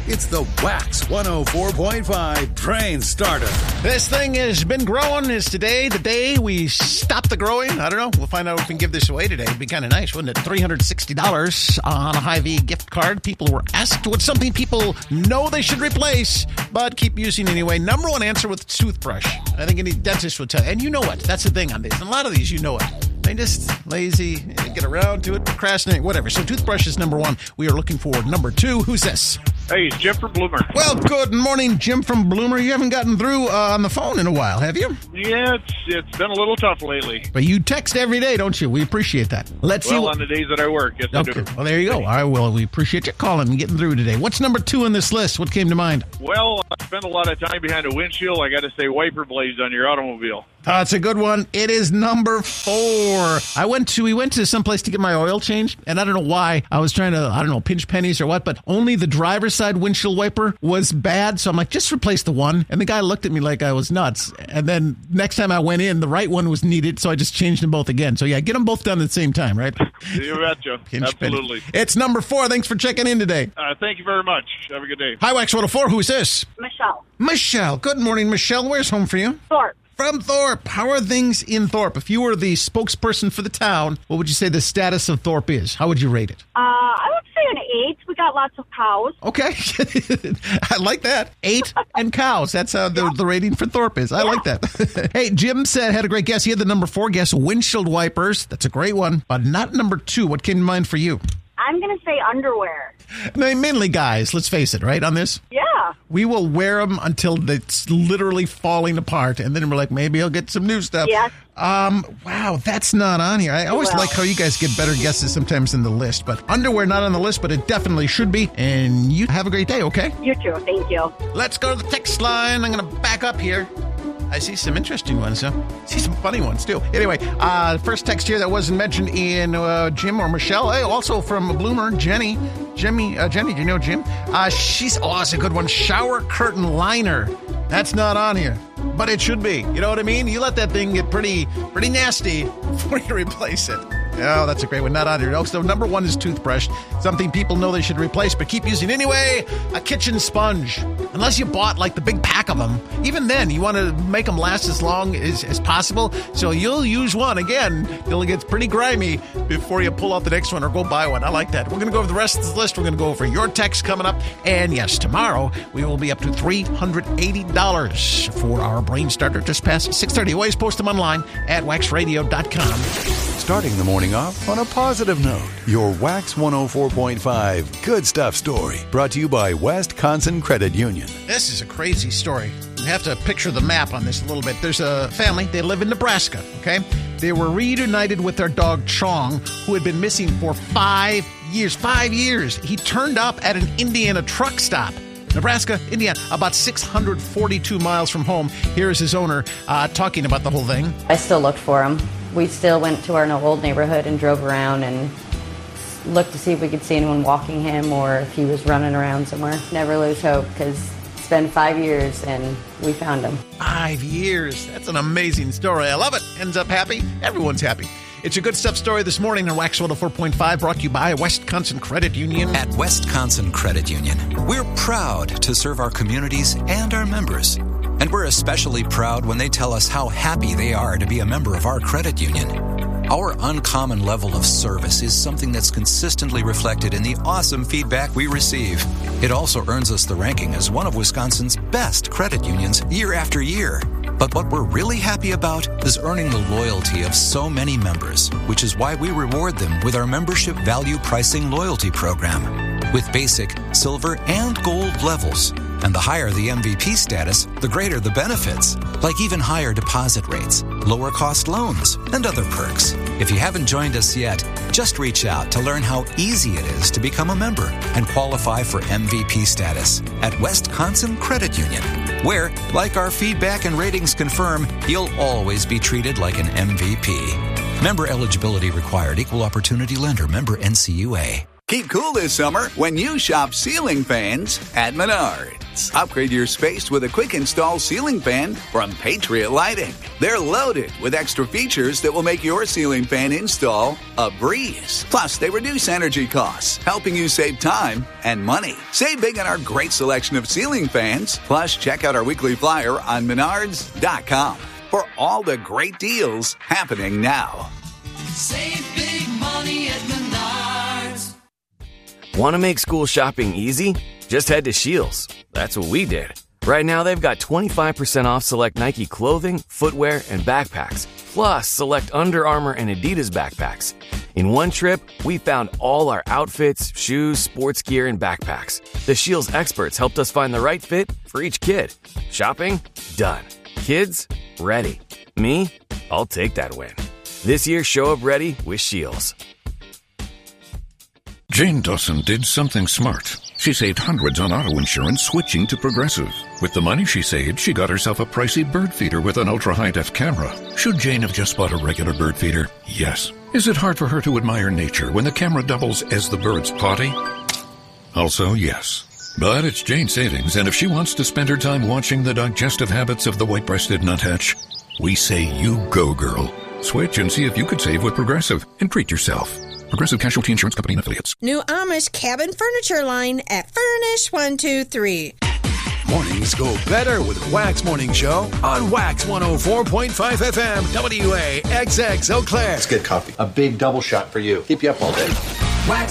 It's the Wax 104.5 Train Starter. This thing has been growing. Is today the day we stop the growing? I don't know. We'll find out if we can give this away today. It'd be kind of nice, wouldn't it? $360 on a Hy-Vee gift card. People were asked what's something people know they should replace, but keep using anyway. Number one answer with toothbrush. I think any dentist would tell you. And you know what? That's the thing on these. A lot of these, you know it. They just lazy, get around to it, procrastinate, whatever. So toothbrush is number one. We are looking for number two. Who's this? Hey, it's Jim from Bloomer. Well, good morning, Jim from Bloomer. You haven't gotten through on the phone in a while, have you? Yeah, it's been a little tough lately. But you text every day, don't you? We appreciate that. Let's see. On the days that I work, yes, okay. I do. Well, there you go. All right, well, we appreciate you calling and getting through today. What's number two on this list? What came to mind? Well, I spend a lot of time behind a windshield. I got to say wiper blades on your automobile. That's a good one. It is number four. We went to someplace to get my oil changed, and I don't know why. I was trying to, pinch pennies or what, but only the driver's side windshield wiper was bad. So I'm like, just replace the one. And the guy looked at me like I was nuts. And then next time I went in, the right one was needed, so I just changed them both again. So yeah, get them both done at the same time, right? You betcha. Absolutely. It's number four. Thanks for checking in today. Thank you very much. Have a good day. Hi, Wax 104. Who's this? Michelle. Michelle. Good morning, Michelle. Where's home for you? Thorpe. From Thorpe. How are things in Thorpe? If you were the spokesperson for the town, what would you say the status of Thorpe is? How would you rate it? I would say an 8. We got lots of cows. Okay. I like that. 8 and cows. That's how the rating for Thorpe is. I like that. Hey, Jim had a great guess. He had the number 4 guess, windshield wipers. That's a great one, but not number 2. What came to mind for you? I'm going to say underwear. Mainly guys, let's face it, right, on this? Yeah. We will wear them until it's literally falling apart, and then we're like, maybe I'll get some new stuff. Yes. Wow, that's not on here. I always like how you guys get better guesses sometimes in the list, but underwear not on the list, but it definitely should be. And you have a great day, okay? You too. Thank you. Let's go to the text line. I'm going to back up here. I see some interesting ones. I see some funny ones, too. Anyway, first text here that wasn't mentioned in Jim or Michelle. Hey, also from Bloomer, Jenny. Jenny, do you know Jim? It's a good one. Shower curtain liner. That's not on here, but it should be. You know what I mean? You let that thing get pretty nasty before you replace it. Oh, that's a great one. Not on here. So number 1 is toothbrush. Something people know they should replace, but keep using anyway. A kitchen sponge. Unless you bought like the big pack of them. Even then, you want to make them last as long as possible. So you'll use one again till it gets pretty grimy before you pull out the next one or go buy one. I like that. We're going to go over the rest of the list. We're going to go over your text coming up. And yes, tomorrow we will be up to $380 for our brain starter just past 6:30. Always post them online at waxradio.com. Starting the morning off on a positive note. Your Wax 104.5 Good Stuff story. Brought to you by Wisconsin Credit Union. This is a crazy story. You have to picture the map on this a little bit. There's a family. They live in Nebraska, okay? They were reunited with their dog, Chong, who had been missing for 5 years. 5 years. He turned up at an Indiana truck stop. Nebraska, Indiana, about 642 miles from home. Here's his owner talking about the whole thing. I still looked for him. We still went to our old neighborhood and drove around and looked to see if we could see anyone walking him or if he was running around somewhere. Never lose hope because it's been 5 years and we found him. 5 years. That's an amazing story. I love it. Ends up happy. Everyone's happy. It's a Good Stuff story this morning on Wax 104.5, brought to you by Wisconsin Credit Union. At Wisconsin Credit Union, we're proud to serve our communities and our members. And we're especially proud when they tell us how happy they are to be a member of our credit union. Our uncommon level of service is something that's consistently reflected in the awesome feedback we receive. It also earns us the ranking as one of Wisconsin's best credit unions year after year. But what we're really happy about is earning the loyalty of so many members, which is why we reward them with our membership value pricing loyalty program. With basic, silver, and gold levels. And the higher the MVP status, the greater the benefits, like even higher deposit rates, lower cost loans, and other perks. If you haven't joined us yet, just reach out to learn how easy it is to become a member and qualify for MVP status at Wisconsin Credit Union, where, like our feedback and ratings confirm, you'll always be treated like an MVP. Member eligibility required. Equal opportunity lender. Member NCUA. Keep cool this summer when you shop ceiling fans at Menards. units. Upgrade your space with a quick install ceiling fan from Patriot Lighting. They're loaded with extra features that will make your ceiling fan install a breeze. Plus, they reduce energy costs, helping you save time and money. Save big on our great selection of ceiling fans. Plus, check out our weekly flyer on Menards.com for all the great deals happening now. Save big money at Menards. Want to make school shopping easy? Just head to Scheels. That's what we did. Right now, they've got 25% off select Nike clothing, footwear, and backpacks, plus select Under Armour and Adidas backpacks. In one trip, we found all our outfits, shoes, sports gear, and backpacks. The Scheels experts helped us find the right fit for each kid. Shopping? Done. Kids? Ready. Me? I'll take that win. This year, show up ready with Scheels. Jane Dawson did something smart. She saved hundreds on auto insurance switching to Progressive. With the money she saved, she got herself a pricey bird feeder with an ultra-high-def camera. Should Jane have just bought a regular bird feeder? Yes. Is it hard for her to admire nature when the camera doubles as the bird's potty? Also, yes. But it's Jane's savings, and if she wants to spend her time watching the digestive habits of the white-breasted nuthatch, we say you go, girl. Switch and see if you could save with Progressive and treat yourself. Progressive Casualty Insurance Company and Affiliates. New Amish cabin furniture line at Furnish 123. Mornings go better with Wax Morning Show on Wax 104.5 FM, WAXX Eau Claire. Let's get coffee. A big double shot for you. Keep you up all day.